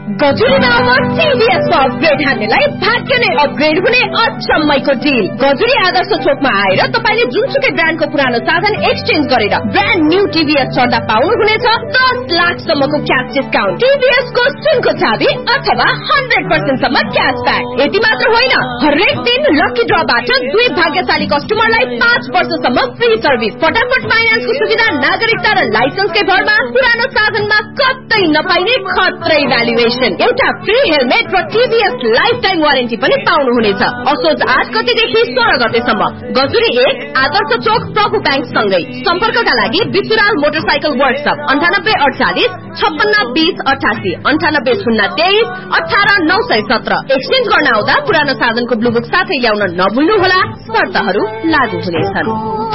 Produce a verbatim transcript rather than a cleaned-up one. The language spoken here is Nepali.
गजुरीमा अब टिभीएस को अपग्रेड हान्नेलाई भाग्य नै अपग्रेड हुने अचम्मैको डिल। गजुरी आदर्श चोकमा आएर तपाईले जुनसुकै ब्रान्डको पुरानो साधन एक्सचेन्ज गरेर ब्रान्ड न्यू टिभीएस चढ्दा पाउनुहुनेछ दस लाख सम्मको क्याश डिस्काउन्ट, टिभीएस को सुनको चाबी अथवा हन्ड्रेड पर्सेन्ट सम्म क्यासब्याक। यति मात्र होइन, हरेक दिन लकी ड्रबाट दुई भाग्यशाली कस्टमरलाई पाँच वर्षसम्म फ्री सर्भिस, फटाफट फाइनान्सको सुविधा, नागरिकता र लाइसेन्सकै भरमा पुरानो साधनमा कतै नपाइने खत्रै भ्यालुएसन, एउटा फ्री हेलमेट र टिभीएस लाइफ टाइम वारेन्टी पनि पाउनुहुनेछ। असोज आठ गतेदेखि सोह्र गतेसम्म गजुरी एक आदर्श चोक प्रभु ब्याङ्क सँगै। सम्पर्कका लागि विसुराल मोटरसाइकल वर्कशप अन्ठानब्बे अडचालिस छप्पन्न बीस अठासी अन्ठानब्बे शून्य तेइस अठार नौ सय सत्र। एक्सचेन्ज गर्न आउँदा पुरानो साधनको ब्लुबुक साथै ल्याउन नभुल्नुहोला, शर्तहरू लागू हुनेछन्।